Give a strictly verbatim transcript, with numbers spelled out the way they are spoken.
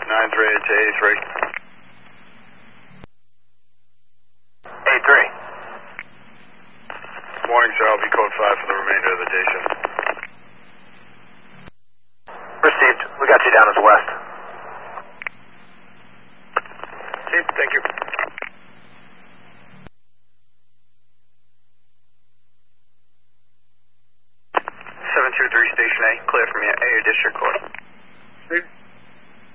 nine three to A three. A three. Morning, sir. I'll be code five for the remainder of the day shift. Received. We got you down as west. Okay, thank you. seven two three Station A, clear from your A District Court. Steve?